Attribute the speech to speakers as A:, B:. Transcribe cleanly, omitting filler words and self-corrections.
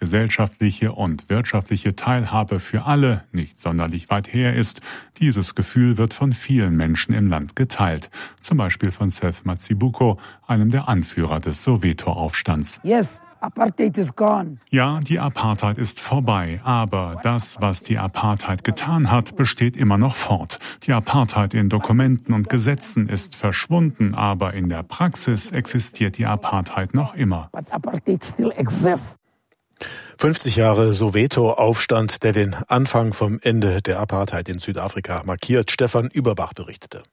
A: gesellschaftliche und wirtschaftliche Teilhabe für alle nicht sonderlich weit her ist. Dieses Gefühl wird von vielen Menschen im Land geteilt. Zum Beispiel von Seth Matsibuko, einem der Anführer des Soweto-Aufstands.
B: Yes. Apartheid is gone.
A: Ja, die Apartheid ist vorbei, aber das, was die Apartheid getan hat, besteht immer noch fort. Die Apartheid in Dokumenten und Gesetzen ist verschwunden, aber in der Praxis existiert die Apartheid noch immer.
B: But apartheid still exists.
C: 50 Jahre Soweto-Aufstand, der den Anfang vom Ende der Apartheid in Südafrika markiert. Stefan Überbach berichtete.